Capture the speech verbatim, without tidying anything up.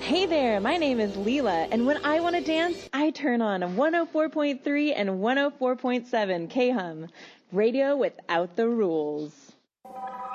Hey there, my name is Leela, and when I want to dance, I turn on one oh four point three and one oh four point seven K H U M, radio without the rules.